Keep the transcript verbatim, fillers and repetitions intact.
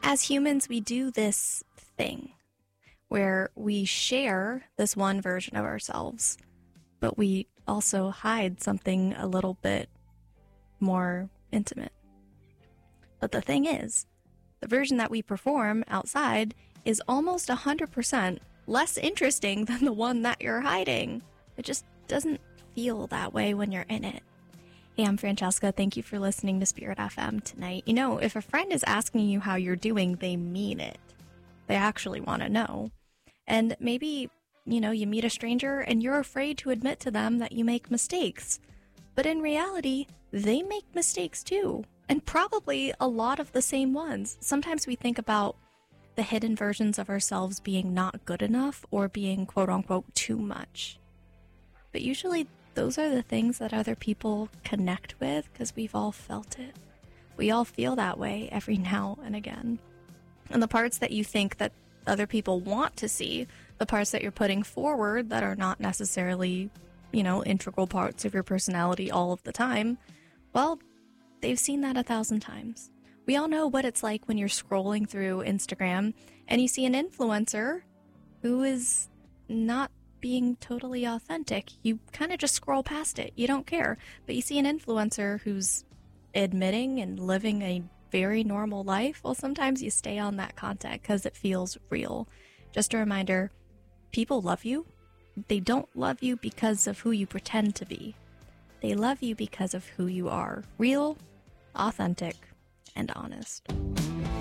as humans, we do this thing where we share this one version of ourselves, but we also hide something a little bit more intimate. But the thing is, the version that we perform outside is almost one hundred percent less interesting than the one that you're hiding. It just doesn't feel that way when you're in it. Hey, I'm Francesca. Thank you for listening to Spirit F M tonight. You know, if a friend is asking you how you're doing, they mean it. They actually want to know. And maybe, you know, you meet a stranger and you're afraid to admit to them that you make mistakes. But in reality, they make mistakes too. And probably a lot of the same ones. Sometimes we think about the hidden versions of ourselves being not good enough or being quote unquote too much. But usually those are the things that other people connect with because we've all felt it. We all feel that way every now and again. And the parts that you think that other people want to see, the parts that you're putting forward that are not necessarily, you know, integral parts of your personality all of the time, well, they've seen that a thousand times. We all know what it's like when you're scrolling through Instagram and you see an influencer who is not being totally authentic. You kind of just scroll past it. You don't care. But you see an influencer who's admitting and living a very normal life. Well, sometimes you stay on that content because it feels real. Just a reminder, people love you. They don't love you because of who you pretend to be. They love you because of who you are. Real, authentic, and honest.